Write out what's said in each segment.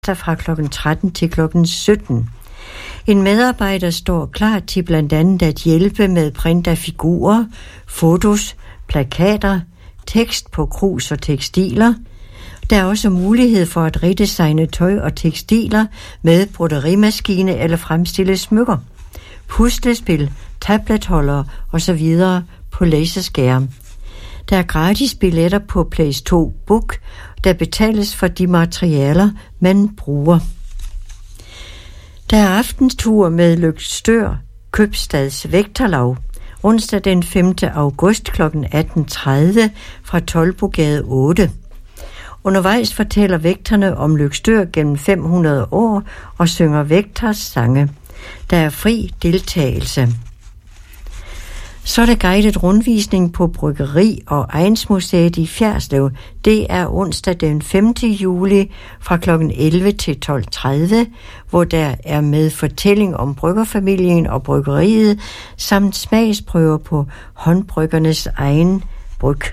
fra kl. 13 til kl. 17. En medarbejder står klar til blandt andet at hjælpe med print af figurer, fotos, plakater, tekst på krus og tekstiler. Der er også mulighed for at redesigne tøj og tekstiler med broderimaskine eller fremstille smykker, puslespil, tabletholdere osv. på laserskærm. Der er gratis billetter på Place 2 Book, der betales for de materialer, man bruger. Der er aftenstur med Løgstør Købstads Vægterlaug onsdag den 5. august kl. 18.30 fra Toldbogade 8. Undervejs fortæller vægterne om Løgstør gennem 500 år og synger vægters sange. Der er fri deltagelse. Så er der guidet rundvisning på Bryggeri- og Egnsmuseet i Fjerritslev. Det er onsdag den 5. juli fra kl. 11 til 12.30, hvor der er med fortælling om bryggerfamilien og bryggeriet, samt smagsprøver på håndbryggernes egen bryg.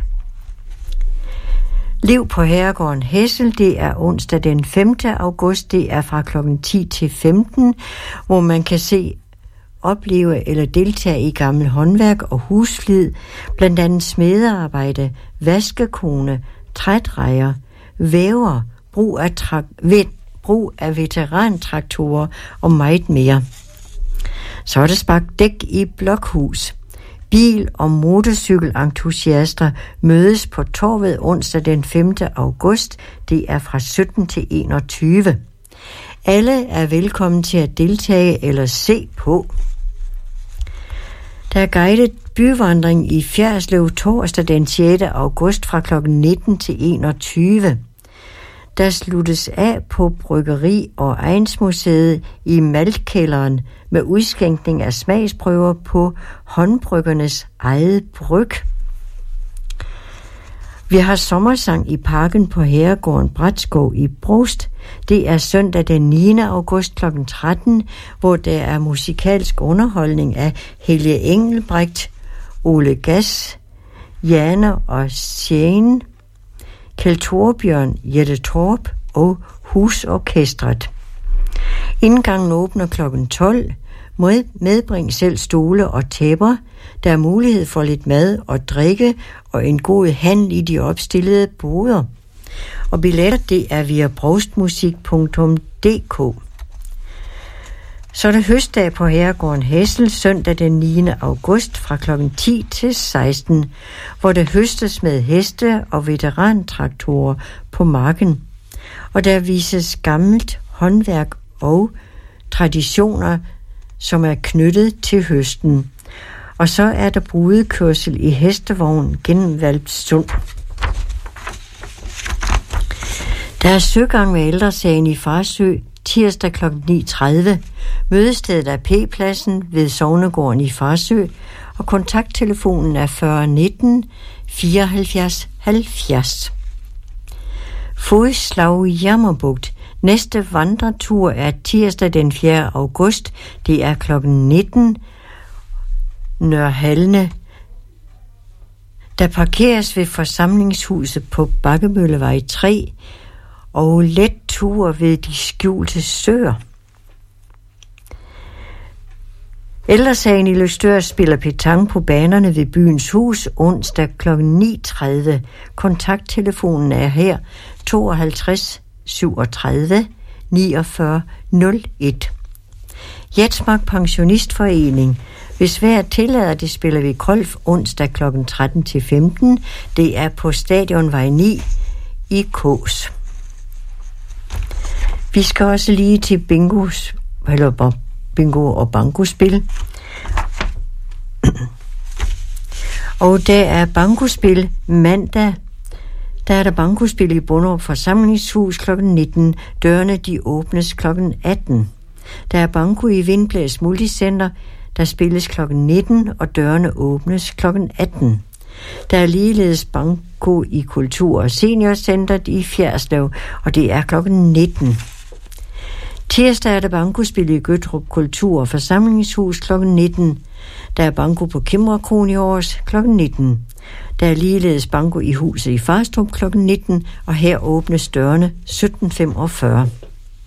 Liv på Herregården Hessel, det er onsdag den 5. august, det er fra kl. 10 til 15, hvor man kan se, opleve eller deltage i gammel håndværk og husflid, blandt andet smedearbejde, vaskekone, trædrejer, væver, brug af veterantraktorer og meget mere. Så er der sparket dæk i Blokhus. Bil- og motorcykelentusiaster mødes på Torvet onsdag den 5. august. Det er fra 17 til 21. Alle er velkommen til at deltage eller se på. Der er guidet byvandring i Fjerritslev torsdag den 6. august fra kl. 19 til 21. Der sluttes af på Bryggeri- og Egnsmuseet i Maltkælderen med udskænkning af smagsprøver på håndbryggernes eget bryg. Vi har sommersang i parken på Herregården Bratskov i Brovst. Det er søndag den 9. august kl. 13, hvor der er musikalsk underholdning af Helge Engelbrecht, Ole Gass, Jane og Sjæne, Kjeld Torbjørn, Jette Torp og Husorkestret. Indgangen åbner kl. 12. Medbring selv stole og tæpper. Der er mulighed for lidt mad og drikke og en god handel i de opstillede boder. Og billetter, det er via brostmusik.dk. Så er der høstdag på Herregården Hessel søndag den 9. august fra kl. 10 til 16, hvor der høstes med heste og veterantraktorer på marken. Og der vises gammelt håndværk og traditioner, som er knyttet til høsten. Og så er der brudekørsel i hestevogn gennem Hvalpsund. Der er søgang med Ældresagen i Farsø tirsdag kl. 9.30. Mødestedet er P-pladsen ved Sognegården i Farsø, og kontakttelefonen er 40 19 74 70. Fodslag i Jammerbugt. Næste vandretur er tirsdag den 4. august. Det er kl. 19. Nørhalne. Der parkeres ved forsamlingshuset på Bakkemøllevej 3 og let tur ved de skjulte søer. Ældresagen i Løgstør spiller petanque på banerne ved Byens Hus onsdag kl. 9.30. Kontakttelefonen er her 52 37 49 01. Jetsmark Pensionistforening. Hvis vejret tillader det, spiller vi golf onsdag kl. 13 til 15. Det er på Stadionvej 9 i Kås. Vi skal også lige til bingo og bankospil. Og der er bankospil mandag. Der er der bankospil i Bonderup Forsamlingshus kl. 19. Dørene de åbnes kl. 18. Der er banko i Vindblæs Multicenter. Der spilles kl. 19, og dørene åbnes kl. 18. Der er ligeledes banko i Kultur- og Seniorcentret i Fjerritslev, og det er kl. 19. Tirsdag er der bankospil i Gøttrup Kultur- og Forsamlingshus kl. 19. Der er banko på Kimmerkron i Års kl. 19. Der er ligeledes banko i huset i Farstrup kl. 19, og her åbnes dørene 17.45.